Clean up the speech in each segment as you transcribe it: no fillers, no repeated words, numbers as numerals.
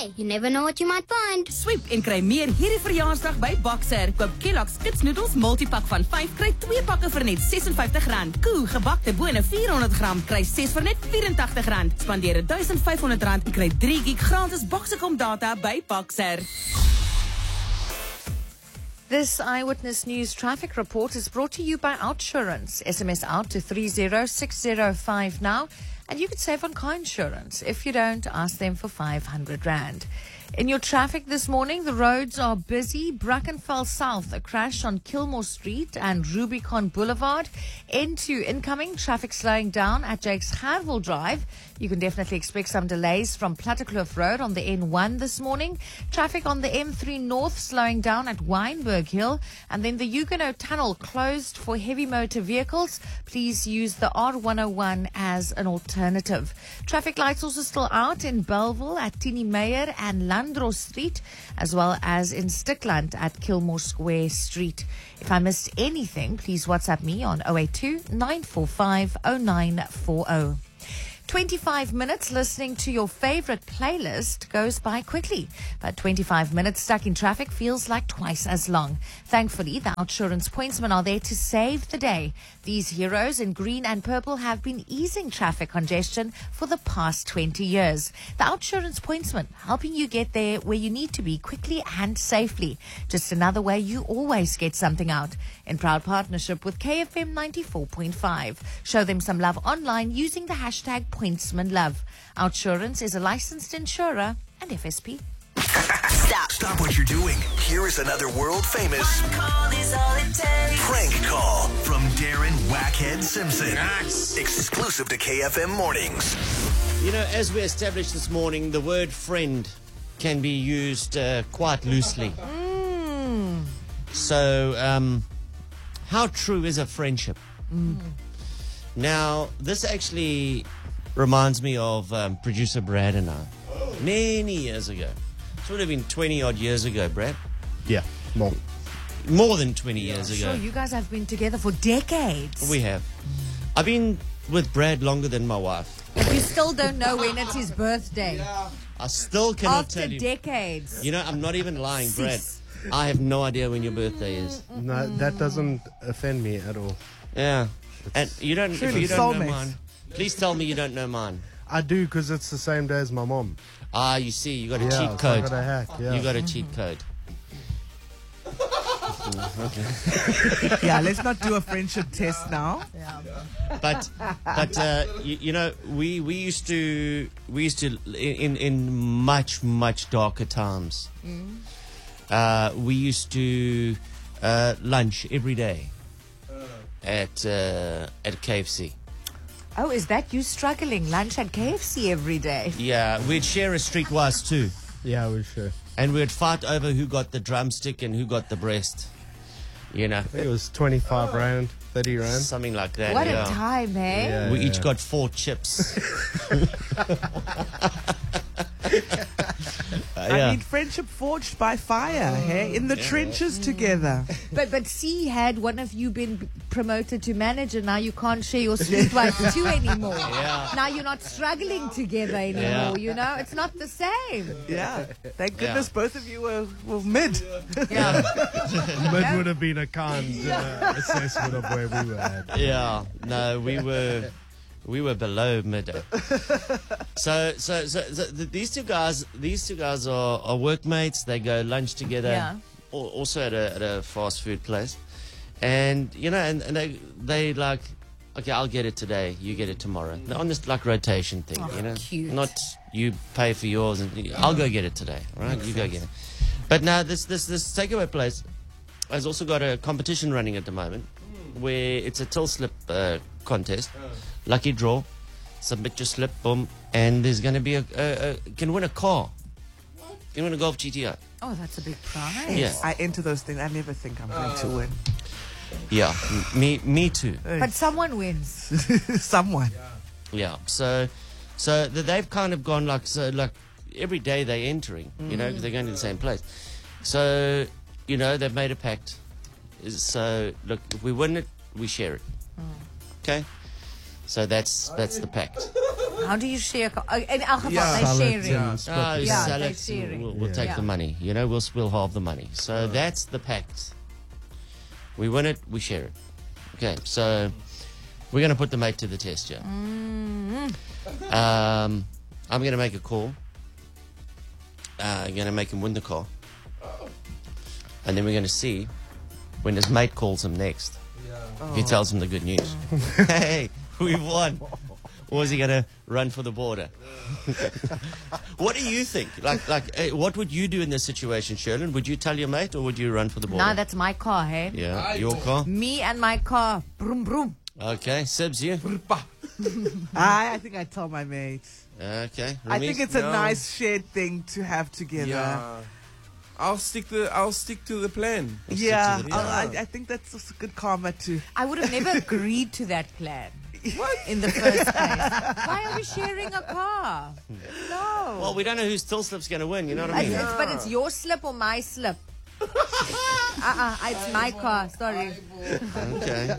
Hey, you never know what you might find. Sweep en kry meer hierdie verjaarsdag by Boxer. Koop Kellogg's kitsnoedels multipak van 5, kry 2 pakke vir net R56. Koe, gebakte bone 400 gram, kry 6 vir net R84. Spandeer R1500 en kry 3 gig gratis Boxercom data by Boxer. This Eyewitness News traffic report is brought to you by Outsurance. SMS out to 30605 now, and you could save on car insurance. If you don't, ask them for R500. In your traffic this morning, the roads are busy. Brackenfell South, a crash on Kilmore Street and Rubicon Boulevard. N2 incoming, traffic slowing down at Jakes Gerwel Drive. You can definitely expect some delays from Plattekloof Road on the N1 this morning. Traffic on the M3 North slowing down at Wynberg Hill. And then the Huguenot Tunnel closed for heavy motor vehicles. Please use the R101 as an alternative. Traffic lights also still out in Belleville at Tini Meyer and Landros Street, as well as in Stickland at Kilmore Square Street. If I missed anything, please WhatsApp me on 082-945-0940. 25 minutes listening to your favorite playlist goes by quickly, but 25 minutes stuck in traffic feels like twice as long. Thankfully, the Outsurance pointsmen are there to save the day. These heroes in green and purple have been easing traffic congestion for the past 20 years. The Outsurance pointsmen helping you get there where you need to be quickly and safely. Just another way you always get something out. In proud partnership with KFM 94.5. Show them some love online using the hashtag PointsmanLove. Outsurance is a licensed insurer and FSP. Stop what you're doing. Here is another world-famous prank call from Darren Wackhead Simpson. Nice. Exclusive to KFM Mornings. You know, as we established this morning, the word friend can be used quite loosely. So, how true is a friendship? Now, this actually reminds me of producer Brad and I. Many years ago. It would have been 20-odd years ago, Brad. Yeah, more. More than 20 years ago. Sure, you guys have been together for decades. We have. I've been with Brad longer than my wife. But you still don't know when it's his birthday. I still cannot After tell you. decades. You know, I'm not even lying, Brad. I have no idea when your birthday is. No, that doesn't offend me at all. Yeah. And you don't, if Truly you don't know soulmates. mine, please tell me you don't know mine. I do because it's the same day as my mom. Ah, you see, you got a Yeah, cheat so I code. got a hack, yeah. You got a cheat code. Yeah, let's not do a friendship test now. But you know, we used to in much darker times. We used to lunch every day at KFC. Oh, is that you struggling? Lunch at KFC every day? Yeah, we'd share a streetwise too, Yeah, we sure. and we'd fight over who got the drumstick and who got the breast. You know, It was 25 rand, 30 rand. something like that. What yeah. a time, eh? Yeah, We yeah. each got 4 chips. I mean, friendship forged by fire, hey? In the trenches together. But see, had one of you been promoted to manager, now you can't share your streetwise too anymore. Yeah. Now you're not struggling together anymore, Yeah. you know? It's not the same. Yeah. Thank goodness both of you were mid. Yeah. Mid would have been a kind assessment of where we were at. Yeah, no, we were below mid. So these two guys are workmates. They go lunch together. Yeah. Also at a fast food place, and you know, and they like, okay, I'll get it today, you get it tomorrow. They're on this like rotation thing, Oh, you know, cute. not you pay for yours and I'll go get it today, right? You go get it. But now this takeaway place has also got a competition running at the moment where it's a till slip contest, lucky draw, submit your slip, boom, and there's going to be can win a car. You win a Golf GTI. Oh, that's a big prize. Yeah. I enter those things. I never think I'm going to win. Yeah, me too. But someone wins. Someone. Yeah, so they've kind of gone like every day they're entering, you know, because they're going to the same place. So, you know, they've made a pact. So look, if we win it, we share it. Okay, so that's the pact. How do you share? In elk geval, Yeah. they're Salads sharing. and split the Yeah, salad. they're sharing. We'll take Yeah. the money. You know, we'll halve the money. So that's the pact. We win it, we share it. Okay, so we're going to put the mate to the test here. I'm going to make a call. I'm going to make him win the car. And then we're going to see when his mate calls him next. He tells him the good news. Hey, we've won. Or is he going to run for the border? What do you think? What would you do in this situation, Sherlyn? Would you tell your mate or would you run for the border? No, that's my car, hey? Yeah, your car? Me and my car. Broom, broom. Okay, Sibs, you? I think I tell my mates. Okay. I think Ramesh? it's a nice shared thing to have together. Yeah. I'll stick to the plan. Yeah, stick to the I think that's just a good karma too. I would have never agreed to that plan. What? In the first place. Why are we sharing a car? No. Well, we don't know whose still slip's going to win, you know what I mean? But it's your slip or my slip. It's my car. Sorry. Okay.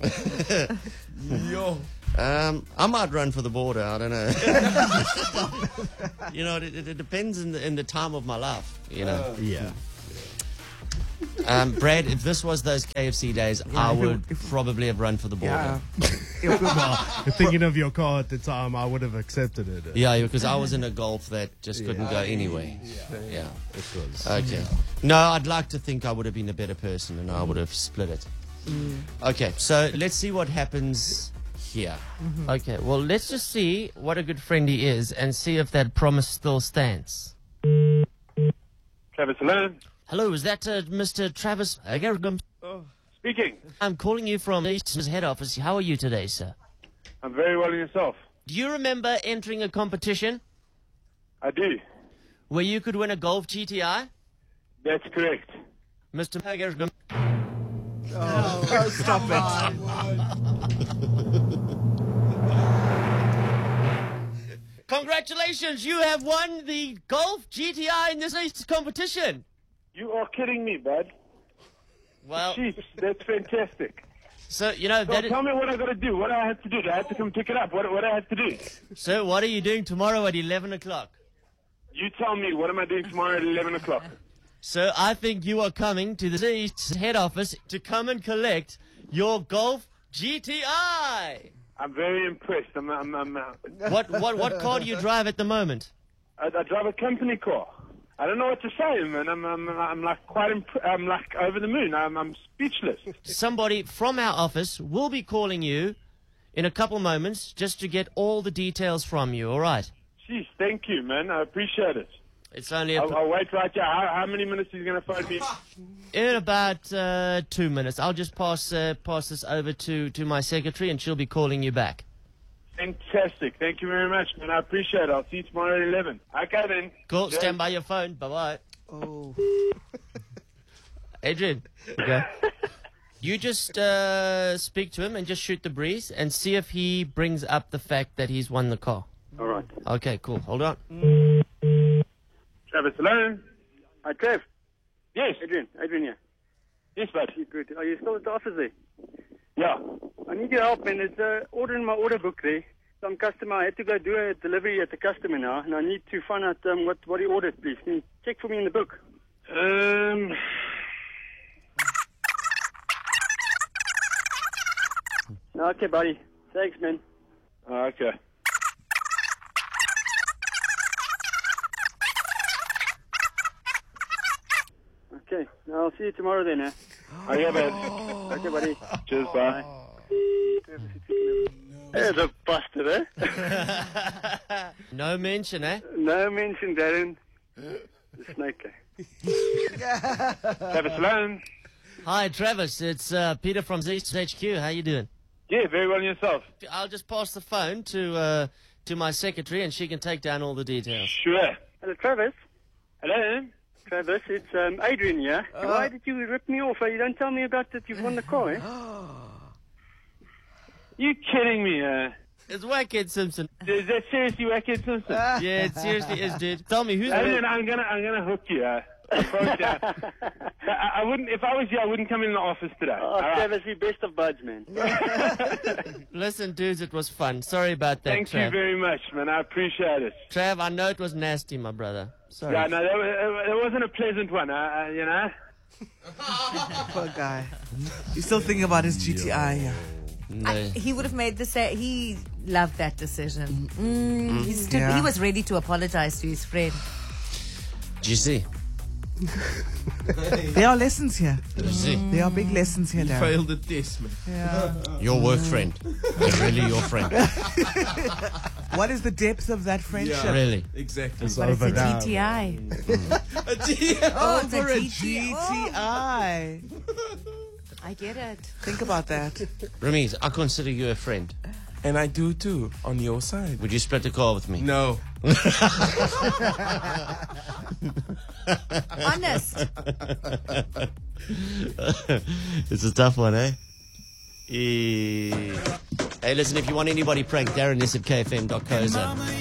Yo. I might run for the border. I don't know. You know, it depends in the time of my life. You know. Yeah. Brad, if this was those KFC days, I would probably have run for the border. Yeah. Well, thinking of your car at the time, I would have accepted it. Yeah, because I was in a Golf that just couldn't go anyway. Yeah. It was. Okay. No, I'd like to think I would have been a better person and I would have split it. Okay, so let's see what happens here. Okay, well, let's just see what a good friend he is and see if that promise still stands. Travis, hello. Hello, is that Mr. Travis Agargum? Speaking. I'm calling you from his head office. How are you today, sir? I'm very well, and yourself? Do you remember entering a competition I do. where you could win a Golf GTI? That's correct. Mr. Agargum. Oh, stop it. Congratulations, you have won the Golf GTI in this competition. You are kidding me, bud. Well, Jeez, that's fantastic. so, you know, So tell me what I got to do. What do I have to do? Do I have to come pick it up? What do I have to do? so what are you doing tomorrow at 11 o'clock? You tell me. What am I doing tomorrow at 11 o'clock? So I think you are coming to the head office to come and collect your Golf GTI. I'm very impressed. What car do you drive at the moment? I drive a company car. I don't know what to say, man. I'm like I'm like over the moon. I'm speechless. Somebody from our office will be calling you in a couple moments just to get all the details from you, all right? Jeez, thank you, man. I appreciate it. It's only I'll wait right here. How many minutes are you going to phone me? in about 2 minutes. I'll just pass this over to my secretary and she'll be calling you back. Fantastic. Thank you very much, man. I appreciate it. I'll see you tomorrow at 11. Okay, then. Cool. Cheers. Stand by your phone. Bye-bye. Oh. Adrian. Okay. You just speak to him and just shoot the breeze and see if he brings up the fact that he's won the car. All right. Okay, cool. Hold on. Travis, hello? Hi, Trev. Yes. Adrian, yeah. Yes, bud. Good. Are you still at the office there? Yeah. I need your help, man. There's an order in my order book there. Some customer, I had to go do a delivery at the customer now, and I need to find out what he ordered, please. Can you check for me in the book? Okay, buddy. Thanks, man. Okay. Okay. I'll see you tomorrow then, eh? Okay, bud. Okay, buddy. Cheers, bye. Hey, the bastard, eh? No mention, eh? No mention, Darren. The snake, eh? Travis, hello? Hi, Travis. It's Peter from Zeus HQ. How you doing? Yeah, very well, and yourself? I'll just pass the phone to my secretary and she can take down all the details. Sure. Hello, Travis. Hello? Travis, it's Adrian here. Why did you rip me off? You don't tell me about that you've won the car, eh? You kidding me, It's Wackhead Simpson. Is that seriously Wackhead Simpson? Yeah, it seriously is, dude. Tell me, who's I'm gonna hook you, I wouldn't. If I was you, I wouldn't come in the office today. Oh, Travis, best of buds, man. Listen, dudes, it was fun. Sorry about that, Thank you Trav. very much, man. I appreciate it. Trav, I know it was nasty, my brother. Sorry. Yeah, no, that wasn't a pleasant one. You know. Poor guy. He's still thinking about his GTI. Yeah. No. He would have made he loved that decision. He Yeah. was ready to apologize to his friend. Did you see? There are lessons here. Did you see? There are big lessons here, Darren. Failed the test, man. Your work friend. They're really your friend. What is the depth of that friendship? Really. Exactly. It's But it's over a now. GTI. Over a GTI. GTI. I get it. Think about that. Ramiz, I consider you a friend. And I do too, on your side. Would you split a car with me? No. Honest. It's a tough one, eh? Hey, listen, if you want anybody pranked, Darren is at kfm.co.za.